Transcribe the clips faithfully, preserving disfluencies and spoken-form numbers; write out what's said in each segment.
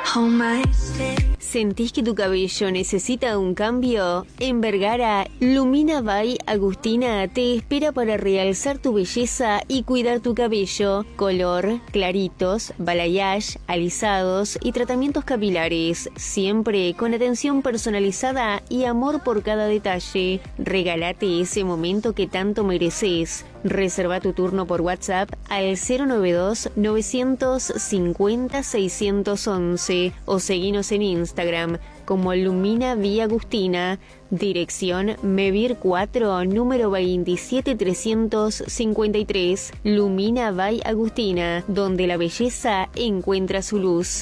¿Sentís que tu cabello necesita un cambio? En Vergara, Lumina by Agustina te espera para realzar tu belleza y cuidar tu cabello. Color, claritos, balayage, alisados y tratamientos capilares. Siempre con atención personalizada y amor por cada detalle. Regálate ese momento que tanto mereces. Reserva tu turno por WhatsApp al cero noventa y dos, novecientos cincuenta, seiscientos once o seguinos en Instagram como Lumina by Agustina, dirección Mevir cuatro, número veintisiete mil trescientos cincuenta y tres, Lumina by Agustina, donde la belleza encuentra su luz.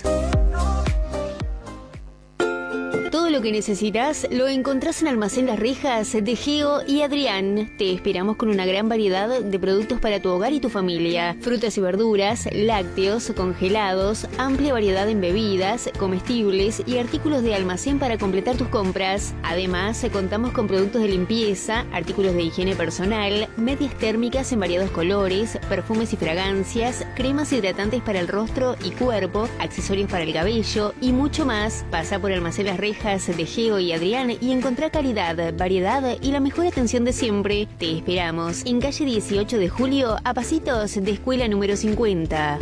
Todo lo que necesitas lo encontrás en Almacén Las Rejas de Geo y Adrián. Te esperamos con una gran variedad de productos para tu hogar y tu familia. Frutas y verduras, lácteos, congelados, amplia variedad en bebidas, comestibles y artículos de almacén para completar tus compras. Además, contamos con productos de limpieza, artículos de higiene personal, medias térmicas en variados colores, perfumes y fragancias, cremas hidratantes para el rostro y cuerpo, accesorios para el cabello y mucho más. Pasa por Almacén Las Rejas de Geo y Adrián y encontrá calidad, variedad y la mejor atención de siempre. Te esperamos en calle dieciocho de julio, a pasitos de escuela número cincuenta.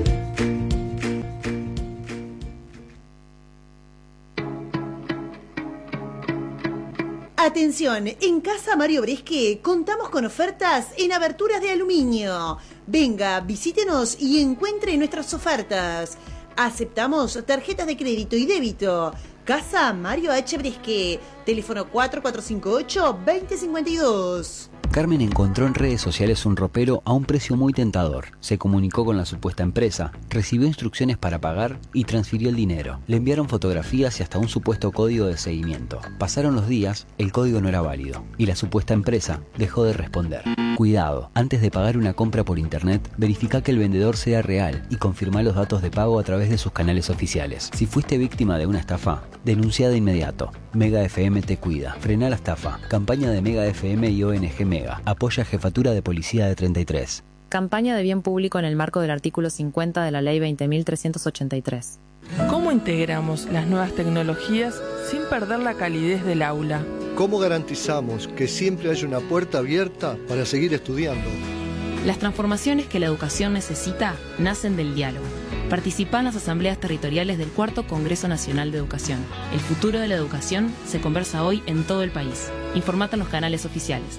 Atención, en Casa Mario Bresque contamos con ofertas en aberturas de aluminio. Venga, visítenos y encuentre nuestras ofertas. Aceptamos tarjetas de crédito y débito. Casa Mario H. Bresque, teléfono cuatro cuatro cinco ocho, dos cero cinco dos. Carmen encontró en redes sociales un ropero a un precio muy tentador. Se comunicó con la supuesta empresa, recibió instrucciones para pagar y transfirió el dinero. Le enviaron fotografías y hasta un supuesto código de seguimiento. Pasaron los días, el código no era válido y la supuesta empresa dejó de responder. Cuidado, antes de pagar una compra por internet, verifica que el vendedor sea real y confirma los datos de pago a través de sus canales oficiales. Si fuiste víctima de una estafa, denuncia de inmediato. Mega F M te cuida. Frena la estafa. Campaña de Mega F M y O N G Mega. Apoya Jefatura de Policía de treinta y tres. Campaña de bien público en el marco del artículo cincuenta de la Ley veinte mil trescientos ochenta y tres. ¿Cómo integramos las nuevas tecnologías sin perder la calidez del aula? ¿Cómo garantizamos que siempre haya una puerta abierta para seguir estudiando? Las transformaciones que la educación necesita nacen del diálogo. Participa en las asambleas territoriales del Cuarto Congreso Nacional de Educación. El futuro de la educación se conversa hoy en todo el país. Informate en los canales oficiales.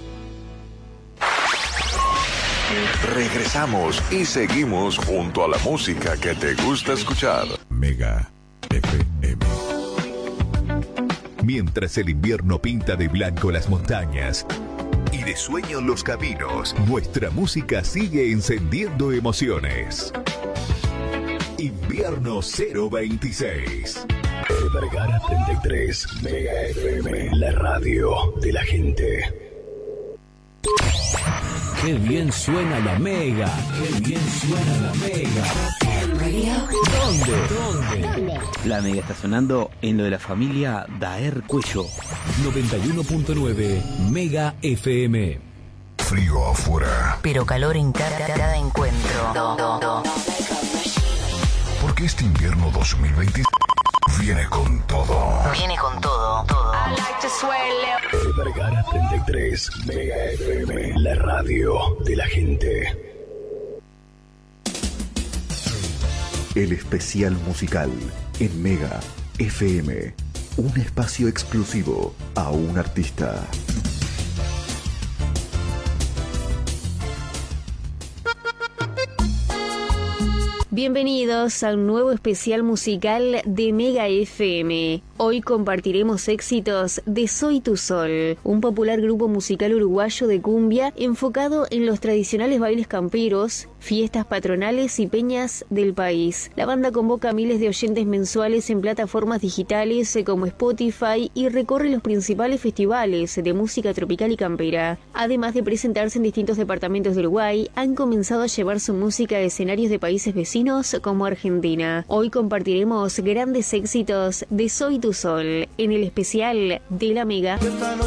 Regresamos y seguimos junto a la música que te gusta escuchar. Mega F M. Mientras el invierno pinta de blanco las montañas y de sueño los caminos, nuestra música sigue encendiendo emociones. Invierno cero veintiséis. Vergara treinta y tres, Mega F M, la radio de la gente. ¡Qué bien suena la Mega! ¡Qué bien suena la Mega! ¿Dónde? ¿Dónde? La Mega está sonando en lo de la familia Daer Cuello. noventa y uno punto nueve Mega F M. Frío afuera, pero calor en cada, cada encuentro. Do, do, do. Porque este invierno dos mil veinte viene con todo. Viene con todo, todo. Vergara treinta y tres, Mega F M, la radio de la gente. El especial musical en Mega F M. Un espacio exclusivo a un artista. Bienvenidos a un nuevo especial musical de Mega F M. Hoy compartiremos éxitos de Soy Tu Sol, un popular grupo musical uruguayo de cumbia enfocado en los tradicionales bailes camperos, fiestas patronales y peñas del país. La banda convoca a miles de oyentes mensuales en plataformas digitales como Spotify y recorre los principales festivales de música tropical y campera. Además de presentarse en distintos departamentos de Uruguay, han comenzado a llevar su música a escenarios de países vecinos como Argentina. Hoy compartiremos grandes éxitos de Soy Tu Sol en el especial de la Mega.